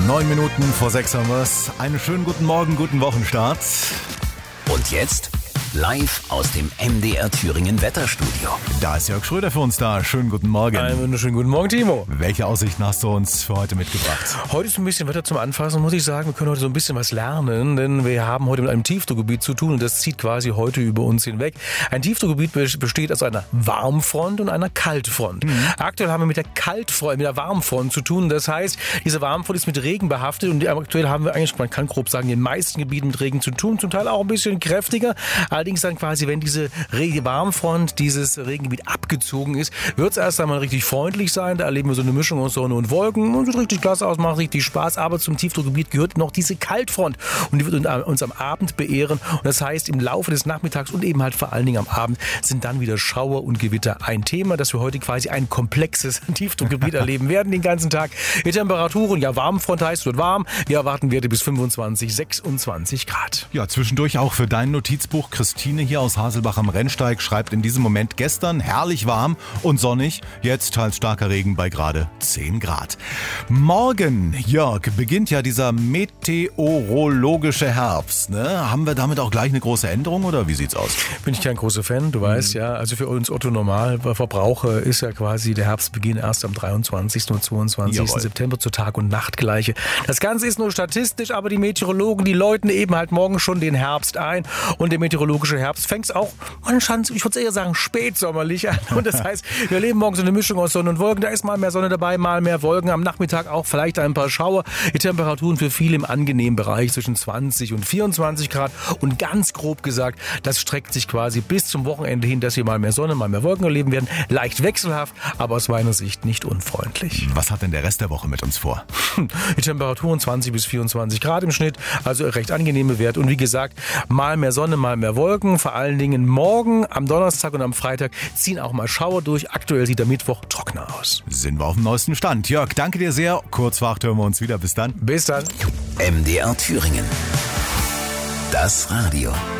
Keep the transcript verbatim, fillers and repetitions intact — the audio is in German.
Neun Minuten vor sechs haben wir's. Einen schönen guten Morgen, guten Wochenstart. Und jetzt live aus dem M D R Thüringen Wetterstudio. Da ist Jörg Schröder für uns da. Schönen guten Morgen. Einen wunderschönen guten Morgen, Timo. Welche Aussichten hast du uns für heute mitgebracht? Heute ist ein bisschen Wetter zum Anfassen, muss ich sagen. Wir können heute so ein bisschen was lernen, denn wir haben heute mit einem Tiefdruckgebiet zu tun und das zieht quasi heute über uns hinweg. Ein Tiefdruckgebiet besteht aus einer Warmfront und einer Kaltfront. Mhm. Aktuell haben wir mit der Kaltfront, mit der Warmfront zu tun. Das heißt, diese Warmfront ist mit Regen behaftet und aktuell haben wir eigentlich, man kann grob sagen, in den meisten Gebieten mit Regen zu tun, zum Teil auch ein bisschen kräftiger. Allerdings dann quasi, wenn diese Warmfront, dieses Regengebiet abgezogen ist, wird es erst einmal richtig freundlich sein. Da erleben wir so eine Mischung aus Sonne und Wolken und sieht richtig klasse aus, macht richtig Spaß. Aber zum Tiefdruckgebiet gehört noch diese Kaltfront und die wird uns am Abend beehren. Und das heißt, im Laufe des Nachmittags und eben halt vor allen Dingen am Abend sind dann wieder Schauer und Gewitter ein Thema, dass wir heute quasi ein komplexes Tiefdruckgebiet erleben werden den ganzen Tag. Die Temperaturen, ja, Warmfront heißt, es wird warm. Wir erwarten Werte bis fünfundzwanzig, sechsundzwanzig Grad. Ja, zwischendurch auch für dein Notizbuch. Christine hier aus Haselbach am Rennsteig schreibt in diesem Moment: gestern herrlich warm und sonnig, jetzt teils starker Regen bei gerade zehn Grad. Morgen, Jörg, beginnt ja dieser meteorologische Herbst. Ne? Haben wir damit auch gleich eine große Änderung oder wie sieht's aus? Bin ich kein großer Fan, du weißt, mhm. ja. Also für uns Otto-Normalverbraucher ist ja quasi der Herbstbeginn erst am dreiundzwanzigsten und zweiundzwanzigsten Jawohl. September zur Tag- und Nachtgleiche. Das Ganze ist nur statistisch, aber die Meteorologen, die läuten eben halt morgen schon den Herbst ein und der meteorologische Herbst fängt auch, ich würde eher sagen, spätsommerlich an. Und das heißt, wir erleben morgen so eine Mischung aus Sonne und Wolken. Da ist mal mehr Sonne dabei, mal mehr Wolken. Am Nachmittag auch vielleicht ein paar Schauer. Die Temperaturen für viele im angenehmen Bereich zwischen zwanzig und vierundzwanzig Grad. Und ganz grob gesagt, das streckt sich quasi bis zum Wochenende hin, dass wir mal mehr Sonne, mal mehr Wolken erleben werden. Leicht wechselhaft, aber aus meiner Sicht nicht unfreundlich. Was hat denn der Rest der Woche mit uns vor? Die Temperaturen zwanzig bis vierundzwanzig Grad im Schnitt, also recht angenehme Werte. Und wie gesagt, mal mehr Sonne, mal mehr Wolken. Vor allen Dingen morgen, am Donnerstag und am Freitag ziehen auch mal Schauer durch. Aktuell sieht der Mittwoch trockener aus. Sind wir auf dem neuesten Stand. Jörg, danke dir sehr. Kurz vor acht hören wir uns wieder. Bis dann. Bis dann. M D R Thüringen. Das Radio.